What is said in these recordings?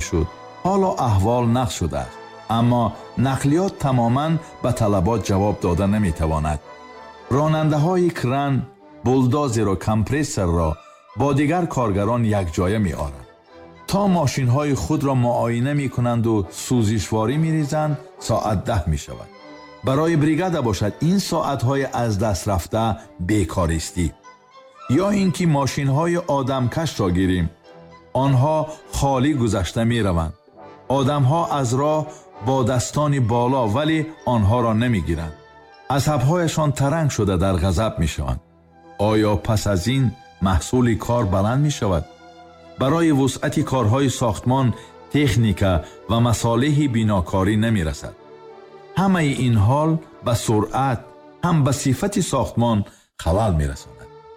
شد. حالا احوال نقص شده است، اما نقلیات تماماً به طلبات جواب داده نمیتواند. راننده های کرن بولدوزر و کمپرسر را با دیگر کارگران یک جایه می آورند تا ماشین های خود را معاینه می کنند و سوزشواری می ریزند. ساعت 10 می شود. برای بریگاد باشد این ساعت های از دست رفته بیکاریستی. یا اینکه ماشین های آدمکش را گیریم، آنها خالی گذشته می روند. آدم ها از راه با دستان بالا ولی آنها را نمی گیرند. عصبهایشان ترنگ شده در غضب می شوند. آیا پس از این محصول کار بلند می شود؟ برای وسعت کارهای ساختمان تکنیک و مصالح بناکاری نمی رسد. همه این حال به سرعت هم به صفت ساختمان خلل می رساند.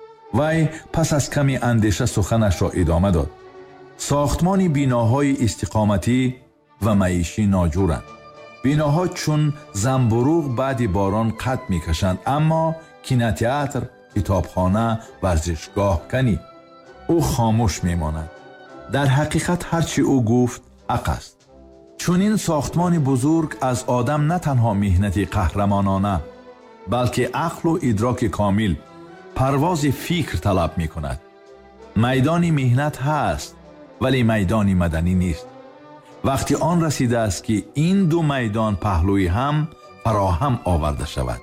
وی پس از کمی اندیشه سخنش را ادامه داد. ساختمان بناهای استقامتی و معیشی ناجورند. بناها چون زنبروغ بعد باران قد می کشند، اما کینوتئاتر، کتابخانه، ورزشگاه کنی. او خاموش می ماند. در حقیقت هرچی او گفت حق است. چون این ساختمان بزرگ از آدم نه تنها مهنتی قهرمانانه بلکه عقل و ادراک کامل، پرواز فکر طلب می کند. میدان مهنت هست ولی میدان مدنی نیست. وقتی آن رسیده است که این دو میدان پهلوی هم فراهم آورده شود،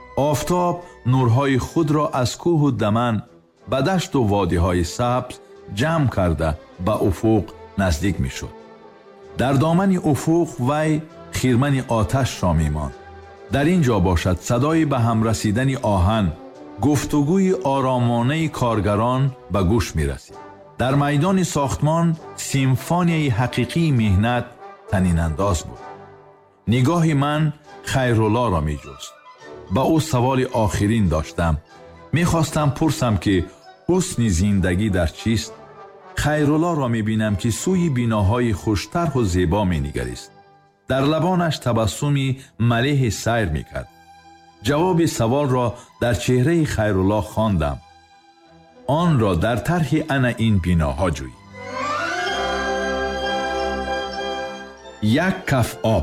آفتاب نورهای خود را از کوه و دمن به دشت و وادی‌های سبز جمع کرده به افق نزدیک می شد. در دامن افق وی خیرمن آتش را می ماند. در اینجا باشد صدای به هم رسیدن آهن، گفتگوی آرامانه کارگران به گوش می رسید. در میدان ساختمان سیمفونیای حقیقی مهنت طنین انداز بود. نگاه من خیرالله را می جست. با او سوال آخرین داشتم. می خواستم پرسم که حسن زندگی در چیست؟ خیرالله را می بینم که سوی بناهای خوشتر و زیبا می نگریست. در لبانش تبسمی ملیح سیر می کرد. جواب سوال را در چهره خیرالله خواندم. آن را در طرح انا این بناها جویی. یک کف آب.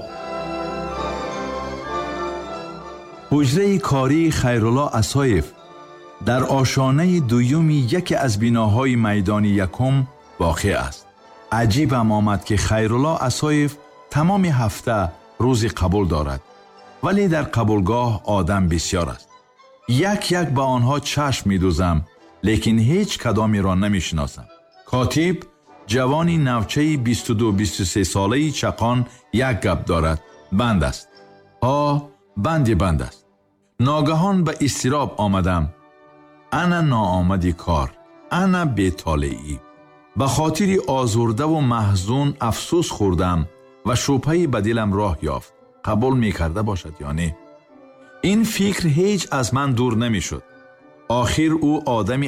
حجره کاری خیرالله اسایف در آشانه دویمی یکی از بناهای میدان یکم واقع است. عجیبم آمد که خیرالله اسایف تمام هفته روز قبول دارد، ولی در قبولگاه آدم بسیار است. یک یک به آنها چشم می دوزم، لیکن هیچ کدامی را نمی شناسم. کاتب جوانی نوچه 22-23 ساله چقان یک گپ دارد. بند است. بند است. ناگهان به اضطراب آمدم. انا ناآمدی کار، انا بی‌طالعی. به خاطر آزرده و محزون افسوس خوردم و شبهه‌ای به دلم راه یافت. قبول می کرده باشد یا نه؟ این فکر هیچ از من دور نمی شد. آخر او آدمی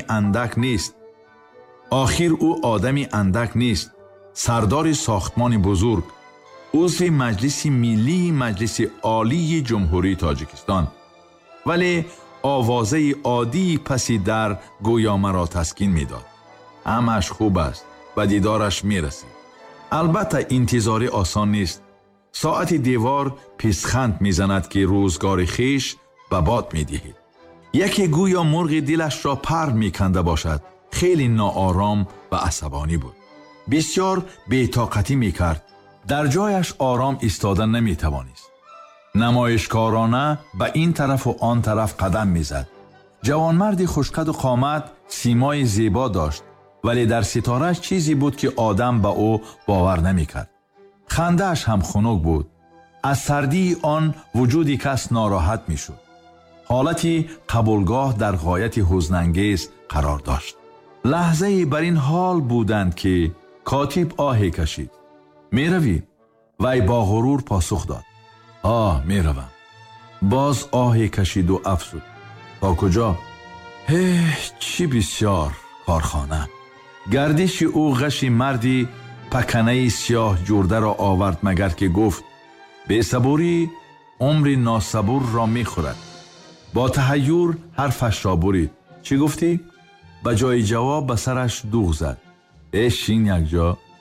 اندک نیست. سردار ساختمان بزرگ، عضو مجلس ملی، مجلس عالی جمهوری تاجیکستان. ولی آوازه عادی پسی در گویا مرا تسکین می داد. همش خوب است و دیدارش می رسید. البته انتظاری آسان نیست. ساعت دیوار پیسخند می زند که روزگار خیش به باد می دهید. یکی گویا مرغ دلش را پر می کنده باشد. خیلی ناآرام و عصبانی بود. بسیار بی‌طاقتی می کرد. در جایش آرام ایستادن نمی توانست. نمایشکارانه به این طرف و آن طرف قدم می زد. جوانمردی خوشقد و قامت، سیمای زیبا داشت، ولی در ستاره‌اش چیزی بود که آدم به او باور نمی کرد. خنده‌اش هم خنک بود. از سردی آن وجودی کس ناراحت می شد. حالتی قبولگاه در غایت حزن‌انگیز قرار داشت. لحظه‌ای بر این حال بودند که کاتب آهی کشید. می روی؟ وی با غرور پاسخ داد. می روم. باز آهی کشید و افسود. تا کجا؟ چی بسیار کارخانه. گردش او غش مردی پکنه سیاه جورده را آورد، مگر که گفت به صبوری عمر ناصبور را می خورد. با تحیر حرفش را برید. چی گفتی؟ به جای جواب به سرش دوغ زد. شین یک جا.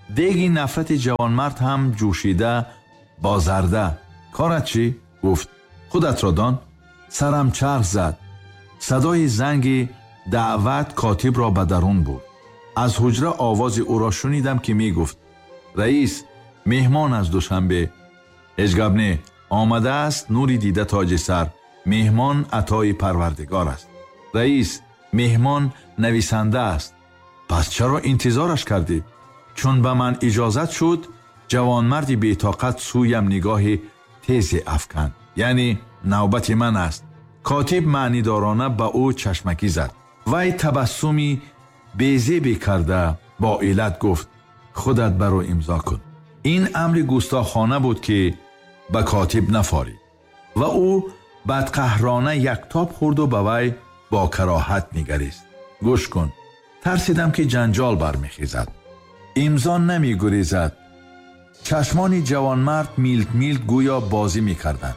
دیگی نفرت جوانمرد هم جوشیده با زرده. کارت چی؟ گفت خودت را دان. سرم چرخ زد. صدای زنگ دعوت کاتب را به درون برد. از حجره آواز او را شنیدم که می گفت رئیس مهمان از دوشنبه. هیچ گپ نه، آمده است نوری دیده تاج سر. مهمان عطای پروردگار است. رئیس مهمان نویسنده است. پس چرا انتظارش کردی؟ چون به من اجازت شد جوانمردی بی‌طاقت سویم نگاه تیزی افکند. یعنی نوبت من است. کاتب معنی دارانه به او چشمکی زد. وی تبسمی بی‌زیبی کرده با علت گفت خودت برو امضا کن. این امر گستاخانه بود که به کاتب نفارید و او بدقهرانه یک تاب خورد و به وی با کراهت نگریست. گوش کن. ترسیدم که جنجال برمیخیزد. امضا نمیگریزد. چشمان جوانمرد میلت میلت گویا بازی میکردند.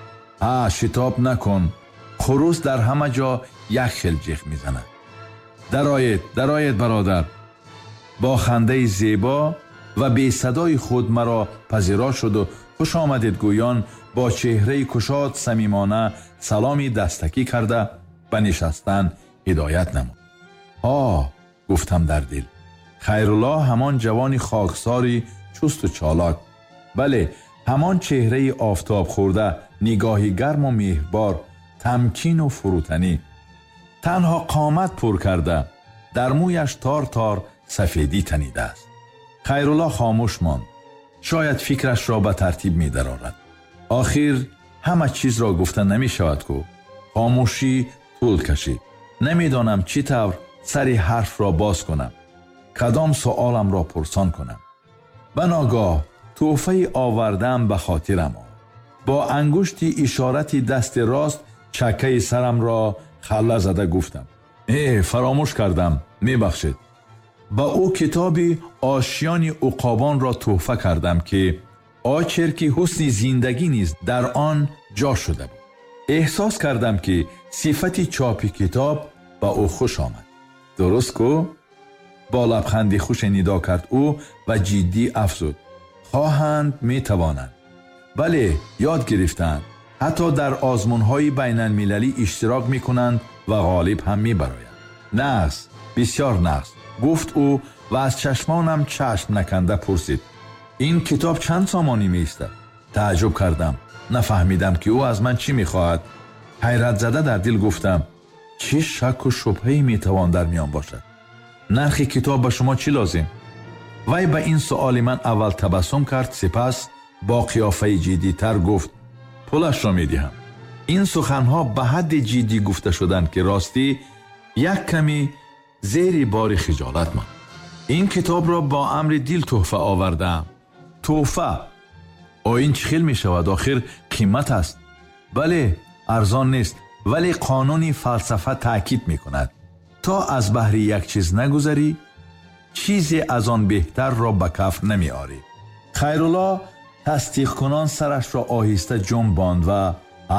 شتاب نکن. خروس در همه جا یک خل جیغ میزند. درآید برادر. با خنده زیبا و بی صدای خود مرا پذیرا شد و خوش آمدید گویان با چهره کشاد صمیمانه سلامی دستکی کرده به نشستن هدایت نمود. گفتم در دل. خیرالله همان جوانی خاکساری چست و چالاک. بله، همان چهره آفتاب خورده، نگاهی گرم و مهربار، تمکین و فروتنی. تنها قامت پر کرده، در مویش تار تار سفیدی تنیده است. خیرالله خاموش ماند. شاید فکرش را به ترتیب می درآورد. آخر همه چیز را گفتن نمی شود کو. خاموشی طول کشید. نمیدانم چی طور سری حرف را باز کنم. کدام سوالم را پرسان کنم. به ناگاه تحفه آوردم به خاطرم آمد. با انگشتی اشارتی دست راست چکه سرم را خله زده گفتم فراموش کردم، میبخشید. با او کتابی آشیان عقابان را تحفه کردم که آچر که حسن زندگی نیز در آن جا شده بود. احساس کردم که صفت چاپ کتاب با او خوش آمد. درست کو؟ با لبخندی خوش ندا کرد او و جدی افزود خواهند می توانند. بله، یاد گرفتند. حتی در آزمون‌های بین المللی اشتراک می کنند و غالب هم می برایند. نقص، بسیار نقص، گفت او و از چشمانم چشم نکنده پرسید این کتاب چند سامانی می ایستد؟ تعجب کردم. نفهمیدم که او از من چی می خواهد. حیرت زده در دل گفتم چه شک و شبهه‌ای می توان در میان باشد؟ نرخ کتاب به شما چی لازم؟ وی به این سؤال من اول تبسم کرد، سپس با قیافه جدی تر گفت پولش را می دهم. این سخنها به حد جدی گفته شدند که راستی یک کمی زیر بار خجالت من. این کتاب را با امر دل تحفه آوردم. تحفه؟ این چه خیل می شود؟ آخر قیمت است. بله، ارزان نیست، ولی قانونی فلسفه تأکید می کند تا از بحر یک چیز نگذری چیزی از آن بهتر را به کف نمی آری. خیرالله تصدیق کنان سرش را آهسته جنباند و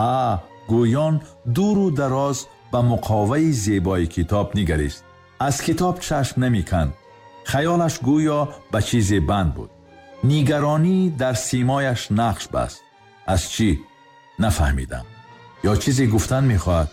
گویان دور و دراز به مقاوه زیبای کتاب نگریست. از کتاب چشم نمی کند. خیالش گویا به چیزی بند بود. نگرانی در سیمایش نقش بست. از چی؟ نفهمیدم. یا چیزی گفتن می خواهد.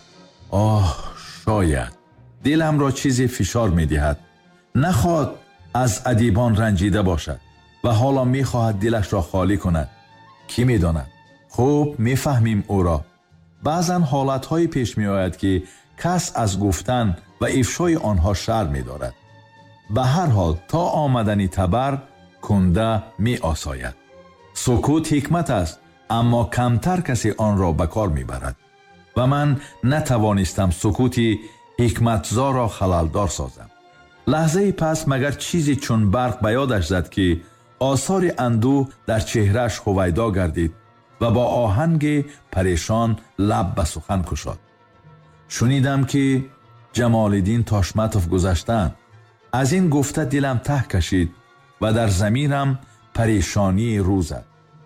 شاید دلم را چیزی فشار می دهد. نخواد از ادیبان رنجیده باشد و حالا می خواهد دلش را خالی کند. کی می داند؟ خوب می فهمیم او را. بعضن حالتهای پیش می آید که کس از گفتن و افشای آنها شرم می دارد. به هر حال تا آمدنی تبر کنده می آساید. سکوت حکمت است، اما کمتر کسی آن را به کار می برد و من نتوانستم سکوتی حکمتزا را خللدار سازم. لحظه پس مگر چیزی چون برق به یادش زد که آثار اندوه در چهرش هویدا گردید و با آهنگ پریشان لب به سخن گشاد. شنیدم که جمال الدین تاشمتوف گذشتند. از این گفته دلم ته کشید و در ضمیرم پریشانی رو زد.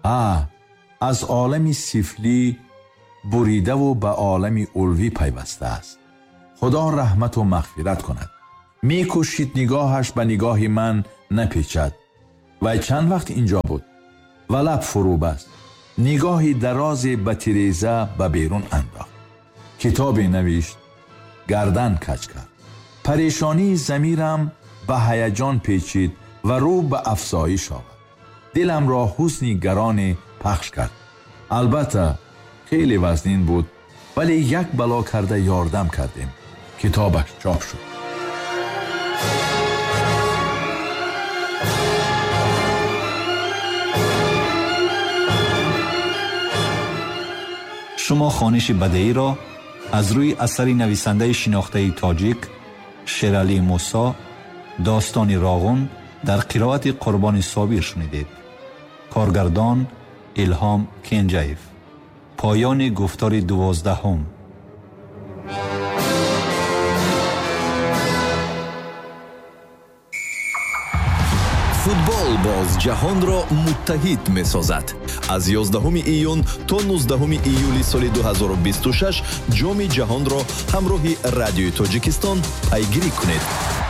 از عالم سفلی بریده و به عالم علوی پیوسته است. خدا رحمت و مغفرت کند. می کوشید نگاهش به نگاه من نپیچد. وی چند وقت اینجا بود و لب فرو بست. نگاهی درازی به تریزه به بیرون انداخت. کتابی نوشت. گردن کج کرد. پریشانی ضمیرم به هیجان پیچید و رو به افزایش آورد. دلم را حزنی گرانی پخش کرد. البته خیلی وزنین بود، ولی یک بلا کرده یاردم کردیم. کتابش چاپ شد. شما خوانش بدیعی را از روی اثری نویسنده شناخته تاجیک شیرعلی موسی داستان راغون در قرائت قربان صابر شنیدید. کارگردان الهام کنجیف. پایان گفتار 12. فوتبال باز جهان را متحد می سازد. از 11 ایون تا 19 ایولی سال 2026 جام جهان را همراه رادیوی تاجیکستان پیگیری کنید.